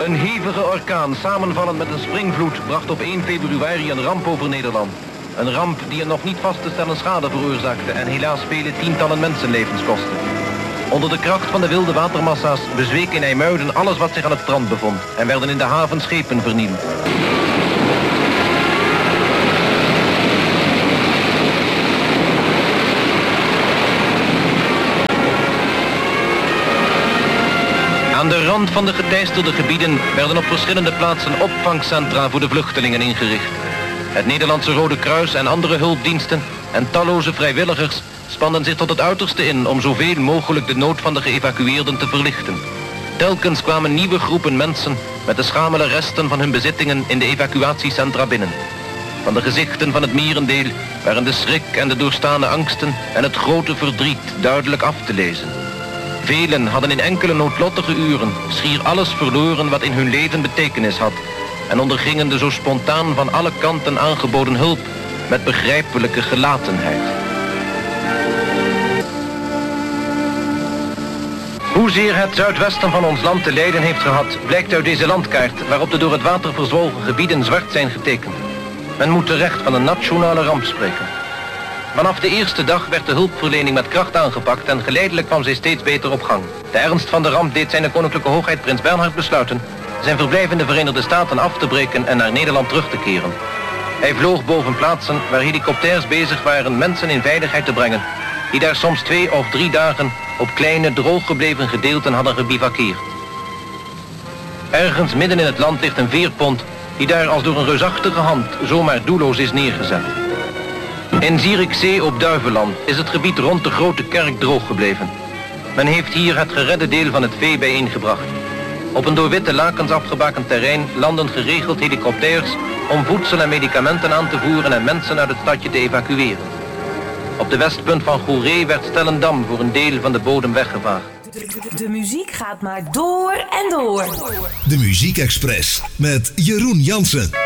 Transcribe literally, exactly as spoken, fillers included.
Een hevige orkaan, samenvallend met een springvloed, bracht op één februari een ramp over Nederland. Een ramp die een nog niet vast te stellen schade veroorzaakte en helaas vele tientallen mensenlevens kostte. Onder de kracht van de wilde watermassa's bezweek in IJmuiden alles wat zich aan het strand bevond en werden in de haven schepen vernield. Aan de rand van de geteisterde gebieden werden op verschillende plaatsen opvangcentra voor de vluchtelingen ingericht. Het Nederlandse Rode Kruis en andere hulpdiensten en talloze vrijwilligers spanden zich tot het uiterste in om zoveel mogelijk de nood van de geëvacueerden te verlichten. Telkens kwamen nieuwe groepen mensen met de schamele resten van hun bezittingen in de evacuatiecentra binnen. Van de gezichten van het merendeel waren de schrik en de doorstane angsten en het grote verdriet duidelijk af te lezen. Velen hadden in enkele noodlottige uren schier alles verloren wat in hun leven betekenis had en ondergingen de zo spontaan van alle kanten aangeboden hulp met begrijpelijke gelatenheid. Hoezeer het zuidwesten van ons land te lijden heeft gehad, blijkt uit deze landkaart waarop de door het water verzwolgen gebieden zwart zijn getekend. Men moet terecht van een nationale ramp spreken. Vanaf de eerste dag werd de hulpverlening met kracht aangepakt en geleidelijk kwam zij steeds beter op gang. De ernst van de ramp deed zijn koninklijke hoogheid prins Bernhard besluiten zijn verblijf in de Verenigde Staten af te breken en naar Nederland terug te keren. Hij vloog boven plaatsen waar helikopters bezig waren mensen in veiligheid te brengen, die daar soms twee of drie dagen op kleine drooggebleven gedeelten hadden gebivakkeerd. Ergens midden in het land ligt een veerpont die daar als door een reusachtige hand zomaar doelloos is neergezet. In Zierikzee op Duiveland is het gebied rond de grote kerk droog gebleven. Men heeft hier het geredde deel van het vee bijeengebracht. Op een door witte lakens afgebakend terrein landen geregeld helikopters om voedsel en medicamenten aan te voeren en mensen uit het stadje te evacueren. Op de westpunt van Goeree werd Stellendam voor een deel van de bodem weggevaagd. De, de, de muziek gaat maar door en door. De Muziek Express met Jeroen Jansen.